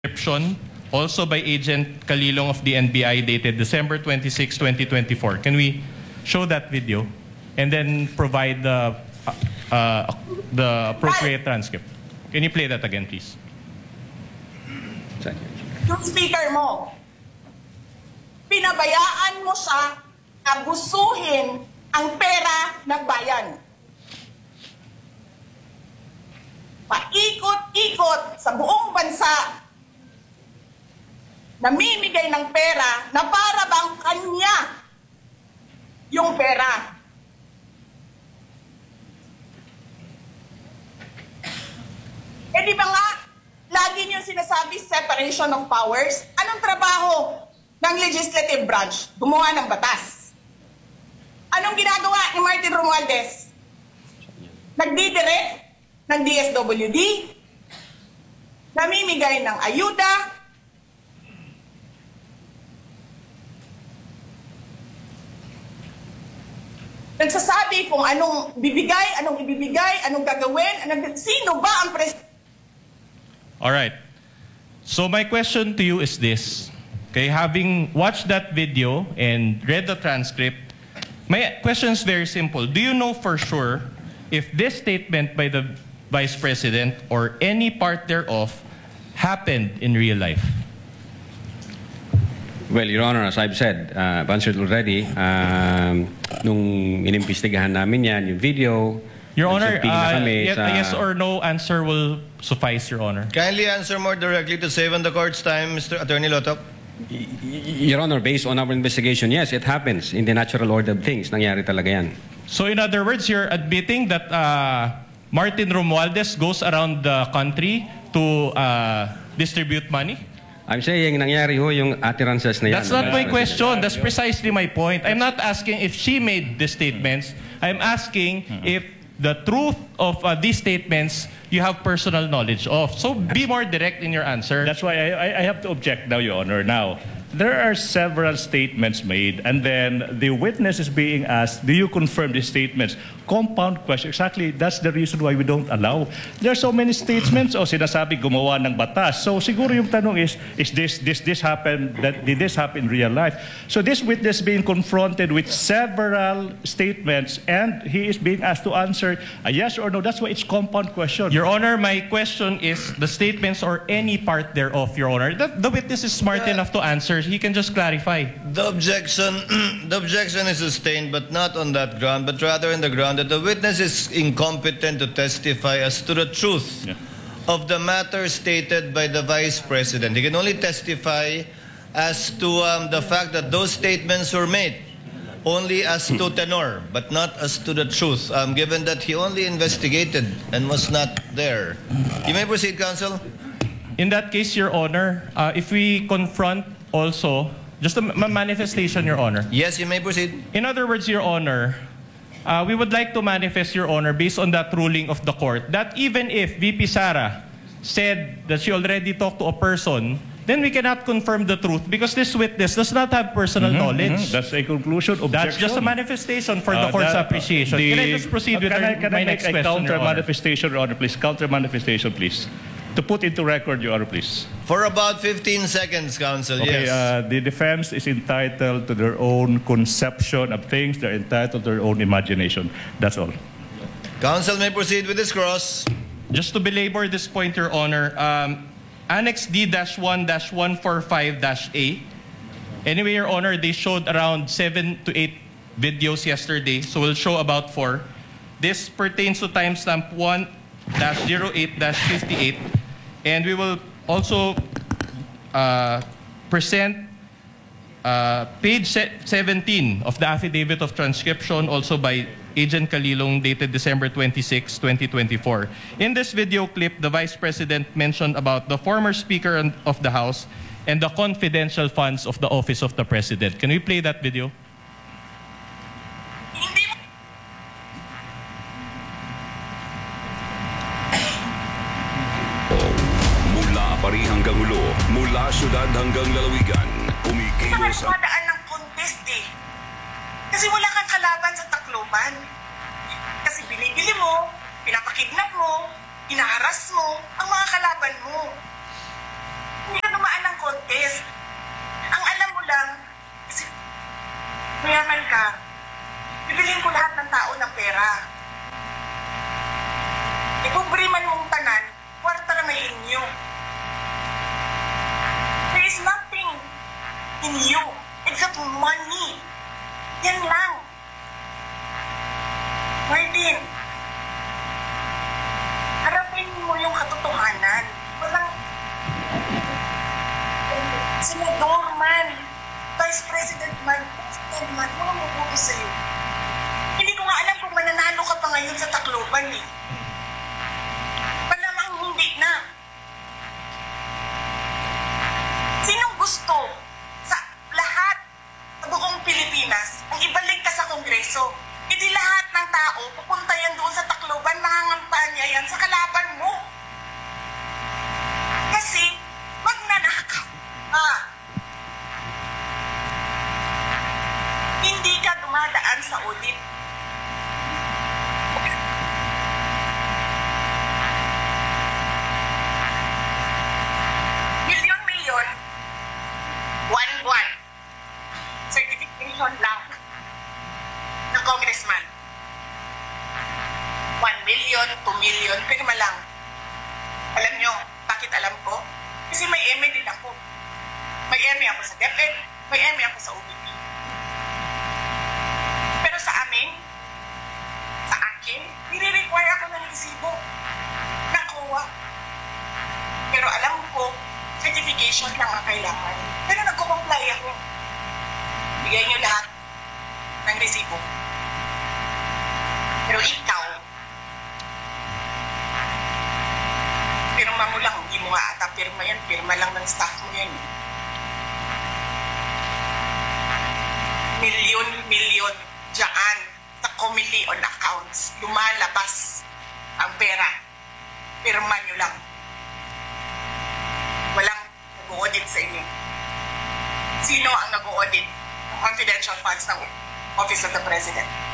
transcription, also by Agent Kalilong of the NBI, dated December 26, 2024. Can we show that video and then provide the appropriate transcript? Can you play that again, please? Yung speaker mo, pinabayaan mo siya abusuhin ang pera ng bayan. Paikot-ikot sa buong bansa, namimigay ng pera na para bang kanya yung pera. Eh di ba nga, lagi niyo sinasabi separation of powers? Anong trabaho ng legislative branch? Gumawa ng batas. Anong ginagawa ni Martin Romualdez? Nagdidirect ng DSWD, namimigay ng ayuda, nagsasabi kung anong bibigay, anong ibibigay, anong gagawin, sino ba ang presidente? All right. So my question to you is this. Okay, having watched that video and read the transcript, my question is very simple. Do you know for sure if this statement by the Vice President or any part thereof happened in real life? Well, Your Honor, as I've said, I've answered already. Nung inimbestigahan namin yan, yung video, Your Honor, kami a yes or no answer will suffice, Your Honor. Kindly answer more directly to save on the court's time, Mr. Attorney Lotok. Your Honor, based on our investigation, yes, it happens in the natural order of things. Nangyari talaga yan. So in other words, you're admitting that Martin Romualdez goes around the country to distribute money? I'm saying nangyari ho yung utterances na yan. That's not my question. That's precisely my point. I'm not asking if she made the statements. I'm asking if the truth of these statements you have personal knowledge of. So be more direct in your answer. That's why I have to object now, Your Honor. Now, there are several statements made, and then the witness is being asked, do you confirm these statements? Compound question. Exactly, that's the reason why we don't allow. There are so many statements o sinasabi gumawa ng batas. So siguro yung tanong is this happen, did this happen in real life? So this witness being confronted with several statements and he is being asked to answer a yes or no. That's why it's compound question. Your Honor, my question is the statements or any part thereof, Your Honor. The witness is smart enough to answer. He can just clarify. The objection is sustained, but not on that ground, but rather in the ground that the witness is incompetent to testify as to the truth of the matter stated by the Vice President. He can only testify as to the fact that those statements were made only as to tenor, but not as to the truth, given that he only investigated and was not there. You may proceed, counsel. In that case, Your Honor, if we confront also, just a manifestation, Your Honor. Yes, you may proceed. In other words, Your Honor, we would like to manifest, Your Honor, based on that ruling of the court, that even if VP Sara said that she already talked to a person, then we cannot confirm the truth because this witness does not have personal knowledge. That's a conclusion. Objection. That's just a manifestation for the court's appreciation. Can I just proceed with my next question, counter Your Honor? manifestation, Your Honor, please? Counter manifestation, please. To put into record, Your Honor, please. For about 15 seconds, counsel, Okay, yes. the defense is entitled to their own conception of things. They're entitled to their own imagination. That's all. Counsel may proceed with this cross. Just to belabor this point, Your Honor, Annex D-1-145-A. Anyway, Your Honor, they showed around 7 to 8 videos yesterday, so we'll show about 4. This pertains to timestamp 1-08-58, and we will also present page 17 of the affidavit of transcription, also by Agent Kalilong, dated December 26, 2024. In this video clip, the Vice President mentioned about the former Speaker of the House and the confidential funds of the Office of the President. Can we play that video? Mula Apari hanggang Ulo, mula syudad hanggang lalawigan, umikilos ang... Madaan ng contest eh. Kasi wala kang kalaban sa Tacloban. Kasi binibili mo, pinapakidnap mo, hinaharas mo ang mga kalaban mo. Marquez. Ang alam mo lang, kasi mayaman ka, bibilin ko lahat ng tao ng pera. Ipobriman mong tanan, kwarta na may inyo. There is nothing in you except money. Yan lang. Martin, harapin mo yung katotohanan. Walang senador man, vice president man, president man, walang mabuto sa'yo. Hindi ko nga alam kung mananalo ka pa ngayon sa Tacloban eh. Malamang hindi na. Sinong gusto sa lahat sa buong Pilipinas ang ibalik ka sa Kongreso? Hindi lahat ng tao pupunta yan doon sa Tacloban, mangangampanya yan sa kalaban mo. Kasi magnanakaw ka. Hindi ka dumadaan sa audit. Milyon-milyon, buwan-buwan, certification lang ng congressman. 1 million, 2 million, pirma lang. Alam nyo, bakit alam ko? Kasi may MA din ako. May MA ako sa DepEd, may MA ako sa OBP. Pero sa amin, sa akin, nire-require ako ng resibo ng COA. Pero alam ko, certification lang ang kailangan. Pero nagko-comply ako. Bigay nyo lahat ng resibo. Pero ikaw, pirma mo lang, hindi mo nga ata pirma yan, pirma lang ng staff mo yan. Milyon-milyon dyan sa Committee on Accounts, lumalabas ang pera. Pirma nyo lang. Walang nag-audit sa inyo. Sino ang nag-audit ng confidential funds ng Office of the President?